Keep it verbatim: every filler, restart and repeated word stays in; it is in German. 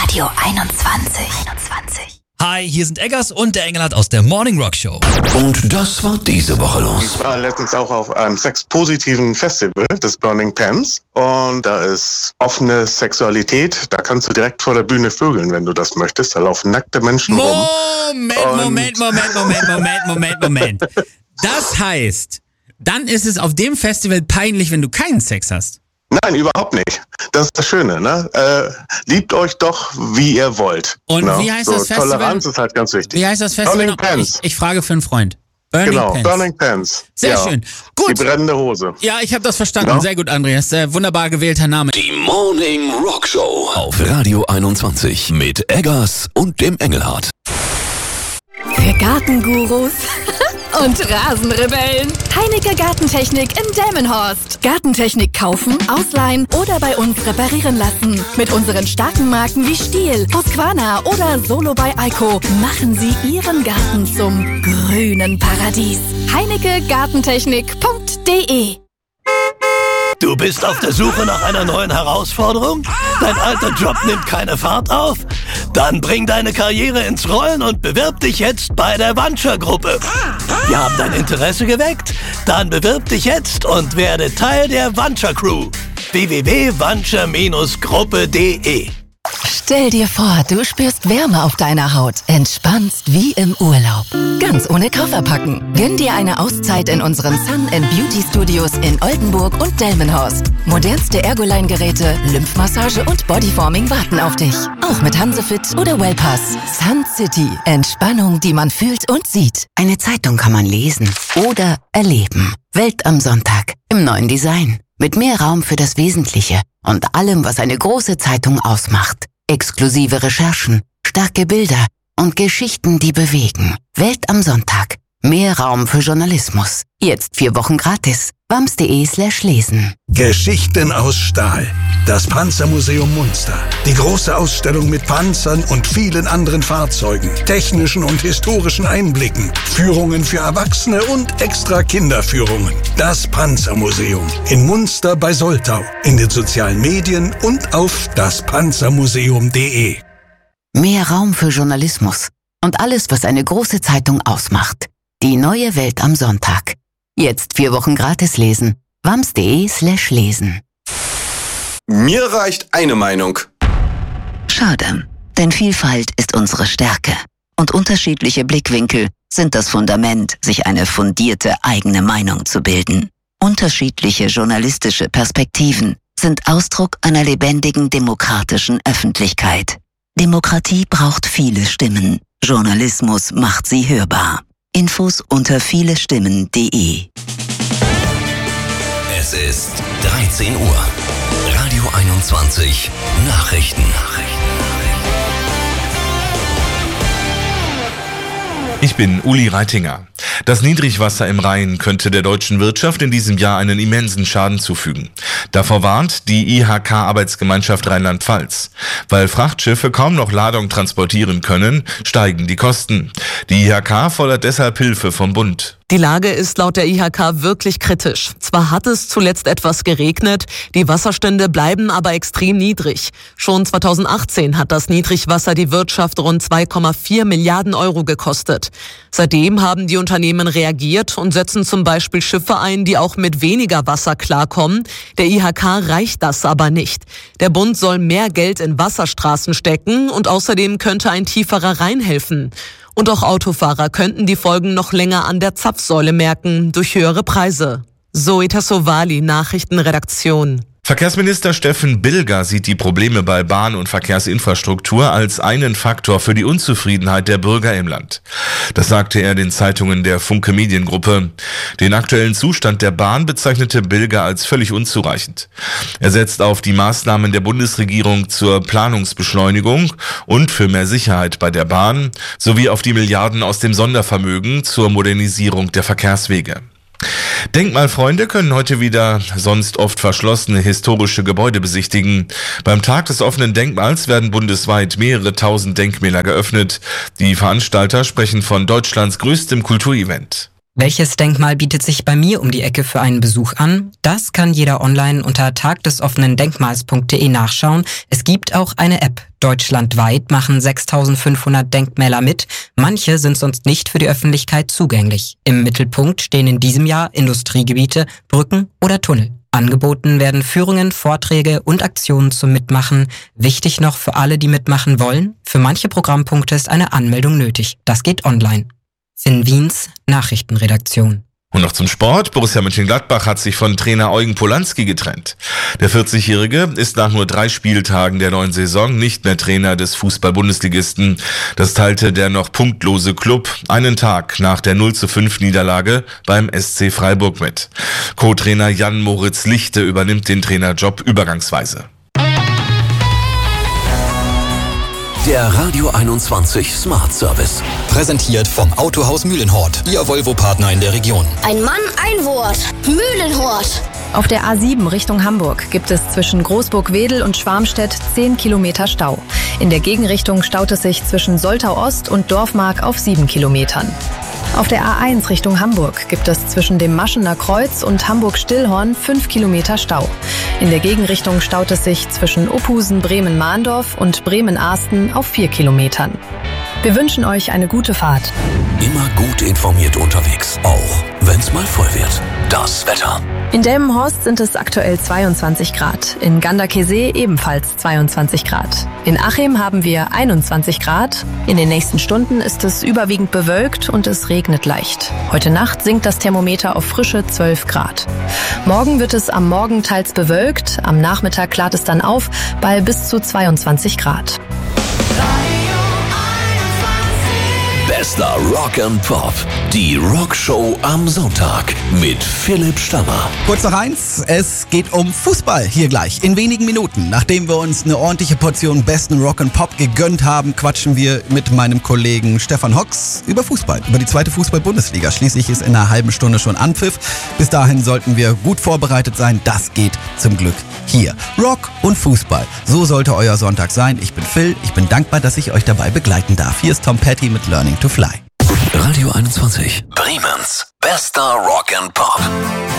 Radio einundzwanzig. einundzwanzig. Hi, hier sind Eggers und der Engelhardt aus der Morning Rock Show. Und das war diese Woche los. Ich war letztens auch auf einem sexpositiven Festival des Burning Pants und da ist offene Sexualität. Da kannst du direkt vor der Bühne vögeln, wenn du das möchtest. Da laufen nackte Menschen Moment, rum. Moment, Moment, Moment, Moment, Moment, Moment, Moment. Das heißt, dann ist es auf dem Festival peinlich, wenn du keinen Sex hast. Nein, überhaupt nicht. Das ist das Schöne, ne? Äh, liebt euch doch, wie ihr wollt. Und ne? wie heißt so, das Festival? Toleranz ist halt ganz wichtig. Wie heißt das Festival? Burning Pants. Ich, ich frage für einen Freund. Burning genau, Pants. Burning Pants. Sehr ja. schön. Gut. Die brennende Hose. Ja, ich habe das verstanden. Ja. Sehr gut, Andreas. Äh, wunderbar gewählter Name. Die Morning Rock Show auf Radio einundzwanzig mit Eggers und dem Engelhardt. Für Gartengurus und Rasenrebellen. Heinecke Gartentechnik in Delmenhorst. Gartentechnik kaufen, ausleihen oder bei uns reparieren lassen. Mit unseren starken Marken wie Stihl, Husqvarna oder Solo bei Eiko machen Sie Ihren Garten zum grünen Paradies. Heinecke Gartentechnik punkt de. Du bist auf der Suche nach einer neuen Herausforderung? Dein alter Job nimmt keine Fahrt auf? Dann bring deine Karriere ins Rollen und bewirb dich jetzt bei der Vanture-Gruppe. Wir haben dein Interesse geweckt? Dann bewirb dich jetzt und werde Teil der Vanture-Crew. w w w punkt vanture Bindestrich gruppe punkt de. Stell dir vor, du spürst Wärme auf deiner Haut, entspannst wie im Urlaub. Ganz ohne Koffer packen. Gönn dir eine Auszeit in unseren Sun and Beauty Studios in Oldenburg und Delmenhorst. Modernste Ergoline-Geräte, Lymphmassage und Bodyforming warten auf dich. Auch mit Hansefit oder Wellpass. Sun City. Entspannung, die man fühlt und sieht. Eine Zeitung kann man lesen oder erleben. Welt am Sonntag. Im neuen Design. Mit mehr Raum für das Wesentliche und allem, was eine große Zeitung ausmacht. Exklusive Recherchen, starke Bilder und Geschichten, die bewegen. Welt am Sonntag. Mehr Raum für Journalismus. Jetzt vier Wochen gratis. wams.de slash lesen. Geschichten aus Stahl. Das Panzermuseum Munster. Die große Ausstellung mit Panzern und vielen anderen Fahrzeugen, technischen und historischen Einblicken, Führungen für Erwachsene und extra Kinderführungen. Das Panzermuseum in Munster bei Soltau. In den sozialen Medien und auf das panzermuseum punkt de. Mehr Raum für Journalismus und alles, was eine große Zeitung ausmacht. Die neue Welt am Sonntag. Jetzt vier Wochen gratis lesen. wams.de slash lesen. Mir reicht eine Meinung. Schade, denn Vielfalt ist unsere Stärke. Und unterschiedliche Blickwinkel sind das Fundament, sich eine fundierte eigene Meinung zu bilden. Unterschiedliche journalistische Perspektiven sind Ausdruck einer lebendigen demokratischen Öffentlichkeit. Demokratie braucht viele Stimmen. Journalismus macht sie hörbar. Infos unter vielestimmen punkt de. Es ist dreizehn Uhr. Radio einundzwanzig Nachrichten. Ich bin Uli Reitinger. Das Niedrigwasser im Rhein könnte der deutschen Wirtschaft in diesem Jahr einen immensen Schaden zufügen. Davor warnt die I H K-Arbeitsgemeinschaft Rheinland-Pfalz. Weil Frachtschiffe kaum noch Ladung transportieren können, steigen die Kosten. Die I H K fordert deshalb Hilfe vom Bund. Die Lage ist laut der I H K wirklich kritisch. Zwar hat es zuletzt etwas geregnet, die Wasserstände bleiben aber extrem niedrig. Schon zweitausendachtzehn hat das Niedrigwasser die Wirtschaft rund zwei Komma vier Milliarden Euro gekostet. Seitdem haben die Unternehmen reagiert und setzen zum Beispiel Schiffe ein, die auch mit weniger Wasser klarkommen. Der I H K reicht das aber nicht. Der Bund soll mehr Geld in Wasserstraßen stecken und außerdem könnte ein tieferer Rhein helfen. Und auch Autofahrer könnten die Folgen noch länger an der Zapfsäule merken, durch höhere Preise. Zoe Tassovali, Nachrichtenredaktion. Verkehrsminister Steffen Bilger sieht die Probleme bei Bahn- und Verkehrsinfrastruktur als einen Faktor für die Unzufriedenheit der Bürger im Land. Das sagte er den Zeitungen der Funke Mediengruppe. Den aktuellen Zustand der Bahn bezeichnete Bilger als völlig unzureichend. Er setzt auf die Maßnahmen der Bundesregierung zur Planungsbeschleunigung und für mehr Sicherheit bei der Bahn sowie auf die Milliarden aus dem Sondervermögen zur Modernisierung der Verkehrswege. Denkmalfreunde können heute wieder sonst oft verschlossene historische Gebäude besichtigen. Beim Tag des offenen Denkmals werden bundesweit mehrere tausend Denkmäler geöffnet. Die Veranstalter sprechen von Deutschlands größtem Kulturevent. Welches Denkmal bietet sich bei mir um die Ecke für einen Besuch an? Das kann jeder online unter tagdesoffenen-denkmals punkt de nachschauen. Es gibt auch eine App. Deutschlandweit machen sechstausendfünfhundert Denkmäler mit. Manche sind sonst nicht für die Öffentlichkeit zugänglich. Im Mittelpunkt stehen in diesem Jahr Industriegebiete, Brücken oder Tunnel. Angeboten werden Führungen, Vorträge und Aktionen zum Mitmachen. Wichtig noch für alle, die mitmachen wollen: Für manche Programmpunkte ist eine Anmeldung nötig. Das geht online. Finn Wiens, Nachrichtenredaktion. Und noch zum Sport. Borussia Mönchengladbach hat sich von Trainer Eugen Polanski getrennt. Der vierzigjährige ist nach nur drei Spieltagen der neuen Saison nicht mehr Trainer des Fußball-Bundesligisten. Das teilte der noch punktlose Klub einen Tag nach der null zu fünf Niederlage beim S C Freiburg mit. Co-Trainer Jan-Moritz Lichte übernimmt den Trainerjob übergangsweise. Der Radio einundzwanzig Smart Service. Präsentiert vom Autohaus Mühlenhort, Ihr Volvo-Partner in der Region. Ein Mann, ein Wort. Mühlenhort. Auf der A sieben Richtung Hamburg gibt es zwischen Großburg-Wedel und Schwarmstedt zehn Kilometer Stau. In der Gegenrichtung staut es sich zwischen Soltau Ost und Dorfmark auf sieben Kilometern. Auf der A eins Richtung Hamburg gibt es zwischen dem Maschener Kreuz und Hamburg-Stillhorn fünf Kilometer Stau. In der Gegenrichtung staut es sich zwischen Ophusen, Bremen-Mahndorf und Bremen-Ahsten auf vier Kilometern. Wir wünschen euch eine gute Fahrt. Immer gut informiert unterwegs, auch wenn's mal voll wird. Das Wetter. In Delmenhorst sind es aktuell zweiundzwanzig Grad, in Ganderkesee ebenfalls zweiundzwanzig Grad. In Achim haben wir einundzwanzig Grad. In den nächsten Stunden ist es überwiegend bewölkt und es regnet leicht. Heute Nacht sinkt das Thermometer auf frische zwölf Grad. Morgen wird es am Morgen teils bewölkt, am Nachmittag klart es dann auf bei bis zu zweiundzwanzig Grad. Bester Rock and Pop. Die Rockshow am Sonntag mit Philipp Stammer. Kurz nach eins, es geht um Fußball hier gleich. In wenigen Minuten, nachdem wir uns eine ordentliche Portion besten Rock and Pop gegönnt haben, quatschen wir mit meinem Kollegen Stefan Hocks über Fußball, über die zweite Fußball-Bundesliga. Schließlich ist in einer halben Stunde schon Anpfiff. Bis dahin sollten wir gut vorbereitet sein. Das geht zum Glück hier. Rock und Fußball. So sollte euer Sonntag sein. Ich bin Phil. Ich bin dankbar, dass ich euch dabei begleiten darf. Hier ist Tom Petty mit Learning to Fly. Radio einundzwanzig. Bremens bester Rock and Pop.